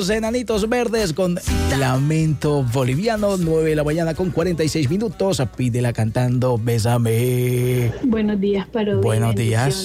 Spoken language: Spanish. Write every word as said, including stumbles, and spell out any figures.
Los Enanitos Verdes con Lamento Boliviano, nueve de la mañana con cuarenta y seis minutos. Pídela cantando Bésame. Buenos días, Parodi. Buenos días.